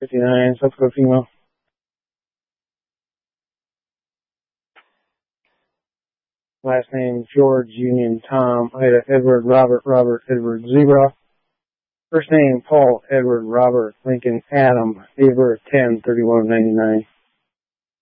59, subsequent female. Last name George Union Tom Ida Edward Robert Edward Zebra. First name Paul Edward Robert Lincoln Adam. Date of birth 10/31/99.